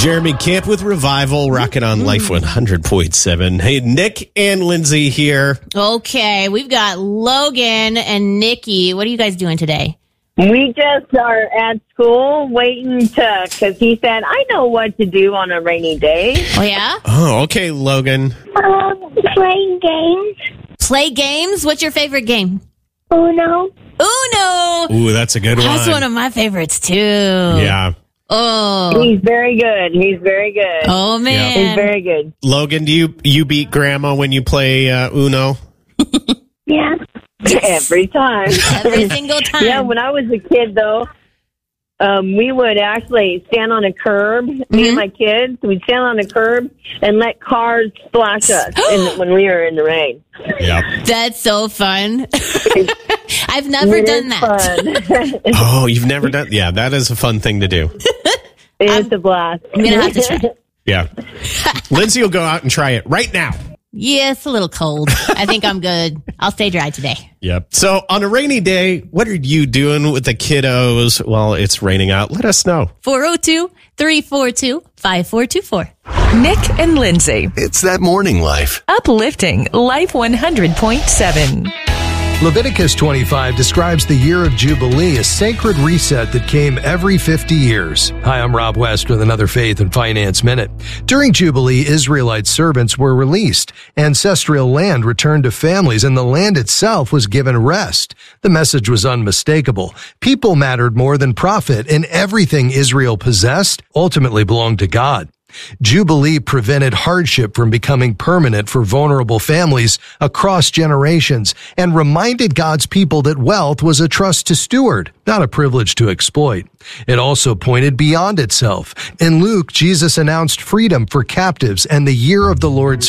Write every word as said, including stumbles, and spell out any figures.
Jeremy Camp with Revival, rocking on Life one hundred point seven. Hey, Nick and Lindsay here. Okay, we've got Logan and Nikki. What are you guys doing today? We just are at school waiting to, because he said, I know what to do on a rainy day. Oh, yeah? Oh, okay, Logan. Um, playing games. Play games? What's your favorite game? Uno. Uno! Ooh, that's a good one. That's one of my favorites, too. Yeah. Oh. He's very good. He's very good. Oh, man. He's very good. Logan, do you, you beat Grandma when you play uh, Uno? Yeah. Every time. Every single time. Yeah, when I was a kid, though, um, we would actually stand on a curb, Mm-hmm. me and my kids, we'd stand on a curb and let cars splash us in, when we were in the rain. Yeah. That's so fun. I've never It done is that. fun. Oh, you've never done... Yeah, that is a fun thing to do. It's a blast. I'm going to have to try. Yeah. Lindsay will go out and try it right now. Yeah, it's a little cold. I think I'm good. I'll stay dry today. Yep. So on a rainy day, what are you doing with the kiddos while it's raining out? Let us know. four oh two, three four two, five four two four. Nick and Lindsay. It's that morning life. Uplifting Life one hundred point seven. Leviticus twenty-five describes the year of Jubilee, a sacred reset that came every fifty years. Hi, I'm Rob West with another Faith and Finance Minute. During Jubilee, Israelite servants were released. Ancestral land returned to families, and the land itself was given rest. The message was unmistakable. People mattered more than profit, and everything Israel possessed ultimately belonged to God. Jubilee prevented hardship from becoming permanent for vulnerable families across generations and reminded God's people that wealth was a trust to steward, not a privilege to exploit. It also pointed beyond itself. In Luke, Jesus announced freedom for captives and the year of the Lord's